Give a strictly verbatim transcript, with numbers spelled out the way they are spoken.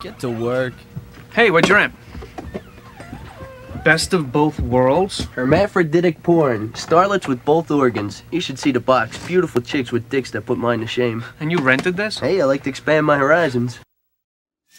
Get to work. Hey, what'd you rent? Best of both worlds? Hermaphroditic porn. Starlets with both organs. You should see the box. Beautiful chicks with dicks that put mine to shame. And you rented this? Hey, I like to expand my horizons.